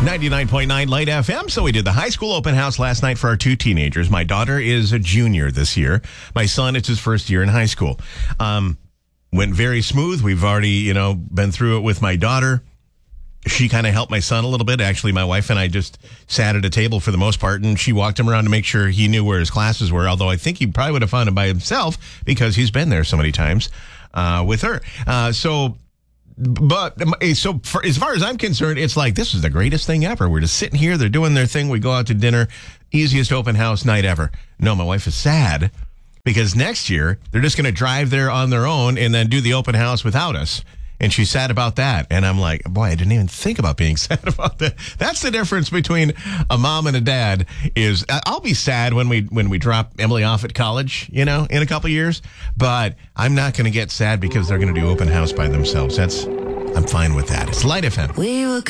99.9 Light FM. So we did the high school open house last night for our two teenagers. My daughter is a junior this year. My son, it's his first year in high school. Went very smooth. We've already, been through it with my daughter. She kind of helped my son a little bit. Actually, my wife and I just sat at a table for the most part, and she walked him around to make sure he knew where his classes were, although I think he probably would have found him by himself because he's been there so many times with her. So as far as I'm concerned, it's like, this is the greatest thing ever. We're just sitting here. They're doing their thing. We go out to dinner. Easiest open house night ever. No, my wife is sad because next year they're just going to drive there on their own and then do the open house without us. And she's sad about that. And I'm like, boy, I didn't even think about being sad about that. That's the difference between a mom and a dad is I'll be sad when we drop Emily off at college, in a couple of years. But I'm not going to get sad because they're going to do open house by themselves. I'm fine with that. It's Light FM.